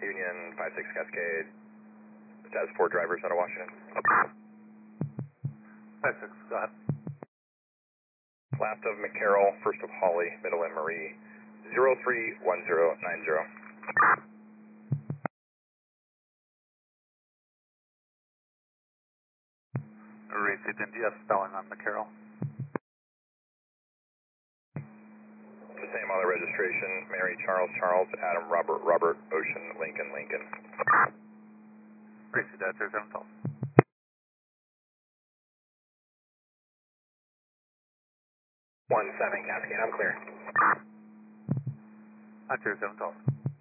Union 56 Cascade. Status 4 drivers out of Washington. 56, go ahead. Last of McCarroll, first of Holly, middle of Marie, 031090. Received in DS spelling on McCarroll. The same other registration, Mary, Charles, Charles, Adam, Robert, Robert, Ocean, Lincoln, Lincoln. Received that 0712. 17 Cascade, I'm clear. At 0712.